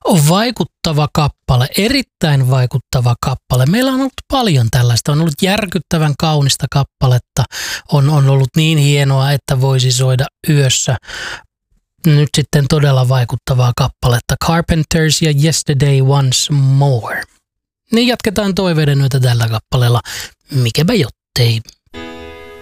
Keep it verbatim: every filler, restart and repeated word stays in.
Vaikuttava kappale, erittäin vaikuttava kappale. Meillä on ollut paljon tällaista. On ollut järkyttävän kaunista kappaletta. On, on ollut niin hienoa, että voisi soida yössä. Nyt sitten todella vaikuttavaa kappaletta. Carpenters ja Yesterday Once More. Niin jatketaan toiveiden yötä tällä kappaleella. Mikäpä jottei.